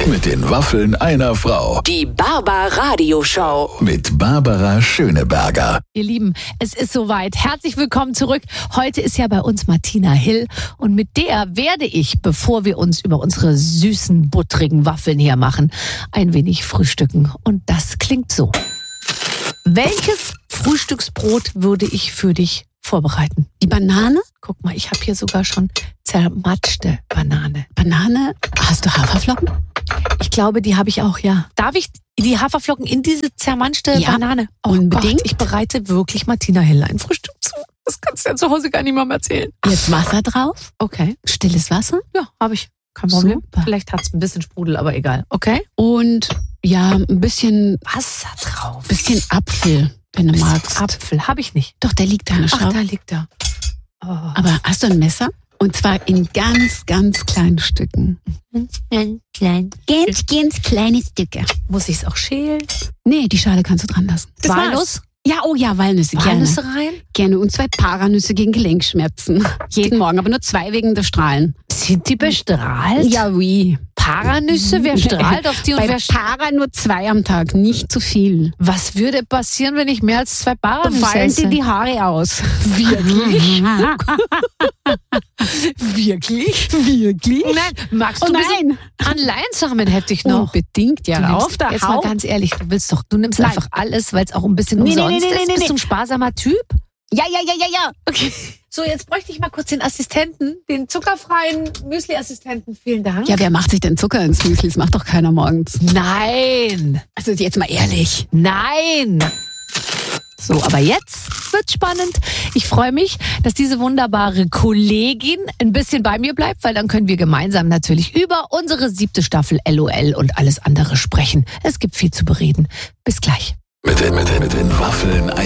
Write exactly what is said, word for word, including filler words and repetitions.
Mit den Waffeln einer Frau. Die Barbara-Radio-Show. Mit Barbara Schöneberger. Ihr Lieben, es ist soweit. Herzlich willkommen zurück. Heute ist ja bei uns Martina Hill und mit der werde ich, bevor wir uns über unsere süßen, buttrigen Waffeln hier machen, ein wenig frühstücken. Und das klingt so. Welches Frühstücksbrot würde ich für dich vorbereiten? Die Banane? Guck mal, ich habe hier sogar schon zermatschte Banane. Banane? Hast du Haferflocken? Ich glaube, die habe ich auch, ja. Darf ich die Haferflocken in diese zermatschte Ja, Banane? Oh unbedingt. Gott, ich bereite wirklich Martina Hill ein Frühstück zu. Das kannst du ja zu Hause gar niemandem erzählen. Jetzt Wasser drauf? Okay. Stilles Wasser? Ja, habe ich. Kein Problem. Super. Vielleicht hat es ein bisschen Sprudel, aber egal. Okay. Und ja, ein bisschen, Wasser drauf. bisschen Apfel, wenn du Bisschen magst. Apfel habe ich nicht. Doch, der liegt da. Ach, Schau. da liegt er. Oh. Aber hast du ein Messer? Und zwar in ganz, ganz kleinen Stücken. Klein, klein. Ganz, ganz kleine Stücke. Muss ich es auch schälen? Nee, die Schale kannst du dran lassen. Das war's. Walnuss? Ja, oh ja, Walnüsse, Walnüsse gerne. rein? Gerne. Und zwei Paranüsse gegen Gelenkschmerzen. Jeden Morgen, aber nur zwei wegen der Strahlen. Sind die bestrahlt? Ja, oui. Paranüsse? Wer strahlt auf die und Bei wer strahlt? Para nur zwei am Tag, nicht zu viel. Was würde passieren, wenn ich mehr als zwei Paranüsse Fallen esse? dir die Haare aus. Wirklich? Wirklich? Wirklich? Nein, magst du Oh ein bisschen nein. an Leinsamen hätte ich noch. Unbedingt, ja. Du nimmst, Auf der jetzt mal Haut. ganz ehrlich, du willst doch, du nimmst Nein. einfach alles, weil es auch ein bisschen Nee, nee, umsonst nee, nee, ist. nee, Bist nee. du ein sparsamer Typ? Ja, ja, ja, ja, ja. Okay. So, jetzt bräuchte ich mal kurz den Assistenten, den zuckerfreien Müsli-Assistenten. Vielen Dank. Ja, wer macht sich denn Zucker ins Müsli? Das macht doch keiner morgens. Nein, Also jetzt mal ehrlich. nein. So, aber jetzt wird's spannend. Ich freue mich, dass diese wunderbare Kollegin ein bisschen bei mir bleibt, weil dann können wir gemeinsam natürlich über unsere siebte Staffel L O L und alles andere sprechen. Es gibt viel zu bereden. Bis gleich. Mit den, mit den, mit den Waffeln einer